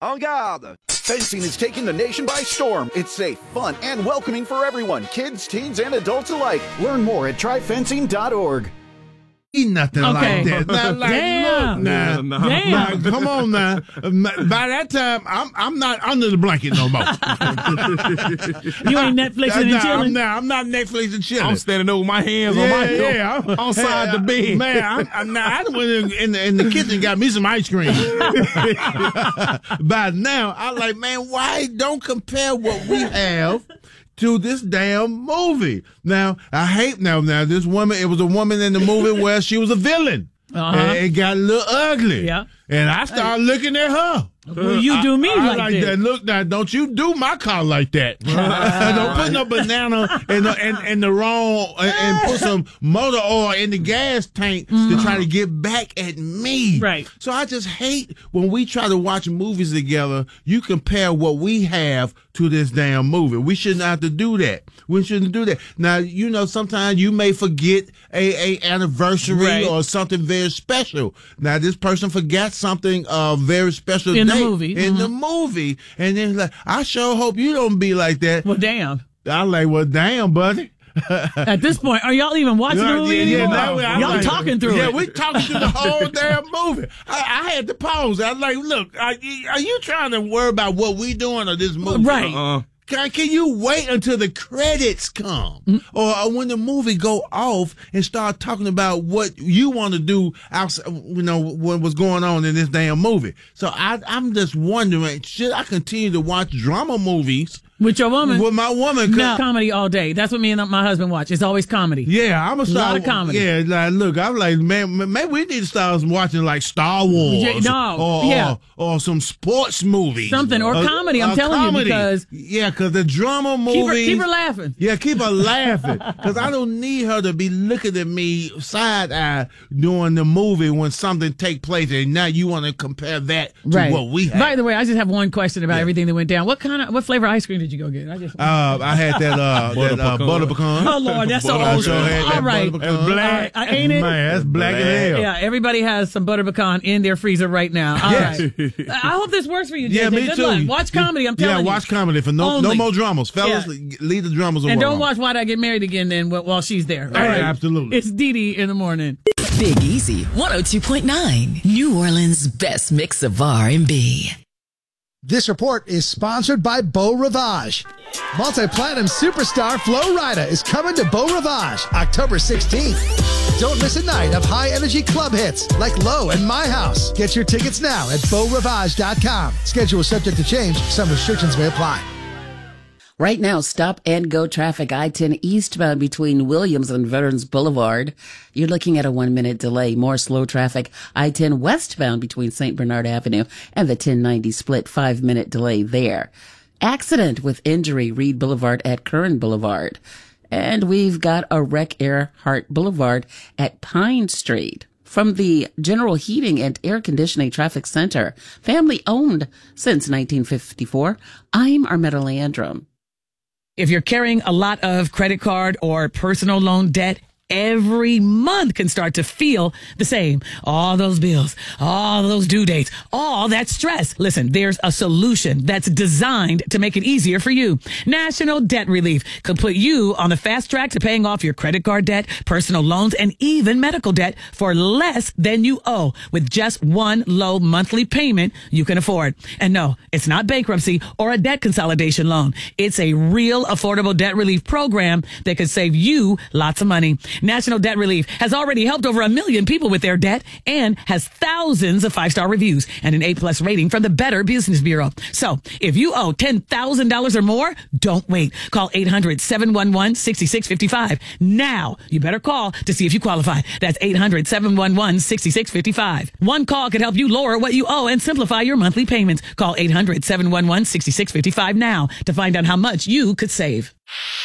En garde! Fencing is taking the nation by storm. It's safe, fun, and welcoming for everyone, kids, teens, and adults alike. Learn more at tryfencing.org. Nothing like that. Now, Damn. Look, now, Damn. now, come on now. By that time, I'm not under the blanket no more. You ain't Netflixing and chilling? I'm not Netflix and chilling. I'm standing over my hands on side the bed. Man, I went in the kitchen and got me some ice cream. By now, I like, man, why don't compare what we have to this damn movie? Now, I hate now this woman, it was a woman in the movie where she was a villain. And it got a little ugly. Yeah. And I started looking at her. Well, you do me I like this. that. Look, now, don't you do my car like that. Don't put no banana in the wrong and put some motor oil in the gas tank to try to get back at me. Right. So I just hate when we try to watch movies together, you compare what we have to this damn movie. We shouldn't have to do that. We shouldn't do that. Now, you know, sometimes you may forget a anniversary or something very special. Now, this person forgot something very special in the movie. In the movie. And then like, I sure hope you don't be like that. Well, damn. I'm like, well, damn, buddy. At this point, are y'all even watching the movie anymore? Y'all talking through it. Yeah, we talking through the whole damn movie. I had to pause. I was like, look, are you trying to worry about what we doing or this movie? Right. Can you wait until the credits come, or when the movie go off and start talking about what you want to do outside? You know what was going on in this damn movie. So I'm just wondering, should I continue to watch drama movies with your woman? With my woman? No, comedy all day. That's what me and my husband watch. It's always comedy. Yeah, I'm a lot of comedy. Yeah, like, look, I'm like, man, maybe we need to start watching like Star Wars, or some sports movies, something, or comedy. I'm telling you, because because the drama movie, keep her laughing. Yeah, keep her laughing, because I don't need her to be looking at me side eye during the movie when something take place, and now you want to compare that to what we have. By the way, I just have one question about everything that went down. What flavor ice cream did you go get? I had that butter pecan. Oh Lord, that's so old. All right, it's black. Ain't it? Man, that's black as hell. Yeah, everybody has some butter pecan in their freezer right now. All right. I hope this works for you, JJ. Yeah, me Good too. luck. Watch comedy. I'm telling you. Yeah, watch comedy for no more dramas, fellas. Yeah. Leave the dramas alone. And don't watch Why'd I Get Married Again then while she's there. All right. Absolutely. It's Dee Dee in the morning. Big Easy 102.9, New Orleans' best mix of R&B. This report is sponsored by Beau Rivage. Multi-platinum superstar Flo Rida is coming to Beau Rivage October 16th. Don't miss a night of high-energy club hits like Low and My House. Get your tickets now at BeauRivage.com. Schedule subject to change. Some restrictions may apply. Right now, stop and go traffic I-10 eastbound between Williams and Veterans Boulevard. You're looking at a 1-minute delay. More slow traffic I-10 westbound between St. Bernard Avenue and the 1090 split. 5-minute delay there. Accident with injury, Reed Boulevard at Curran Boulevard. And we've got a wreck Earhart Boulevard at Pine Street. From the General Heating and Air Conditioning Traffic Center, family owned since 1954, I'm Armetta Landrum. If you're carrying a lot of credit card or personal loan debt, every month can start to feel the same. All those bills, all those due dates, all that stress. Listen, there's a solution that's designed to make it easier for you. National Debt Relief could put you on the fast track to paying off your credit card debt, personal loans, and even medical debt for less than you owe with just one low monthly payment you can afford. And no, it's not bankruptcy or a debt consolidation loan. It's a real affordable debt relief program that could save you lots of money. National Debt Relief has already helped over 1 million people with their debt and has thousands of 5-star reviews and an A+ rating from the Better Business Bureau. So if you owe $10,000 or more, don't wait. Call 800-711-6655. Now, you better call to see if you qualify. That's 800-711-6655. One call could help you lower what you owe and simplify your monthly payments. Call 800-711-6655 now to find out how much you could save.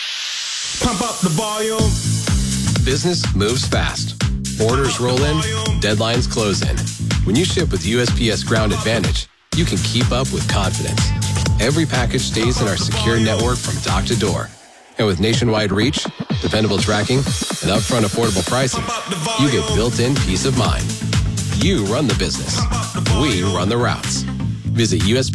Pump up the volume. Business moves fast. Orders roll in, deadlines close in. When you ship with USPS Ground Advantage, you can keep up with confidence. Every package stays in our secure network from dock to door. And with nationwide reach, dependable tracking, and upfront affordable pricing, you get built-in peace of mind. You run the business. We run the routes. Visit USPS.